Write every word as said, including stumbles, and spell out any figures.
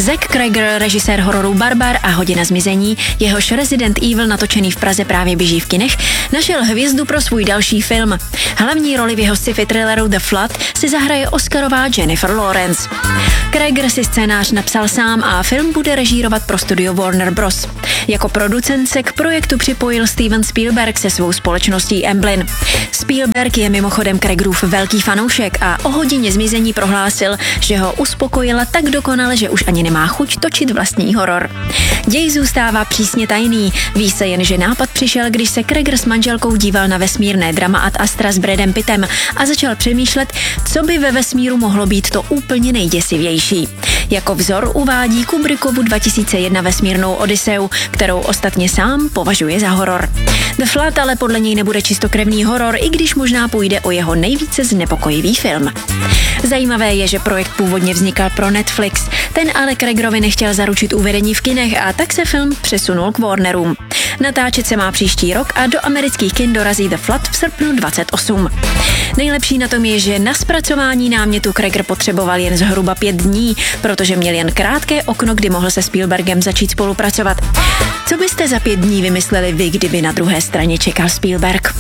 Zack Cregger, režisér hororu Barbar a Hodina zmizení, jehož Resident Evil natočený v Praze právě běží v kinech, našel hvězdu pro svůj další film. Hlavní roli v jeho sci-fi thrilleru The Flood si zahraje Oscarová Jennifer Lawrence. Cregger si scénář napsal sám a film bude režírovat pro studio Warner Bros. Jako producent se k projektu připojil Steven Spielberg se svou společností Amblin. Spielberg je mimochodem Creggerův velký fanoušek a o Hodině zmizení prohlásil, že ho uspokojila tak dokonale, že už ani nemá chuť točit vlastní horor. Děj zůstává přísně tajný, ví se jen, že nápad přišel, když se Cregger s manželkou díval na vesmírné drama Ad Astra s Bradem Pittem a začal přemýšlet, co by ve vesmíru mohlo být to úplně nejděsivější. Jako vzor uvádí Kubrickovu dva tisíce jedna vesmírnou Odyseu, kterou ostatně sám považuje za horor. The Flood ale podle něj nebude čistokrevný horor, i když možná půjde o jeho nejvíce znepokojivý film. Zajímavé je, že projekt původně vznikal pro Netflix, ten ale Creggerovi nechtěl zaručit uvedení v kinech a tak se film přesunul k Warnerům. Natáčet se má příští rok a do amerických kin dorazí The Flood v srpnu dvacet osm. Nejlepší na tom je, že na zpracování námětu Cregger potřeboval jen zhruba pět dní, protože měl jen krátké okno, kdy mohl se Spielbergem začít spolupracovat. Co byste za pět dní vymysleli vy, kdyby na druhé straně čekal Spielberg?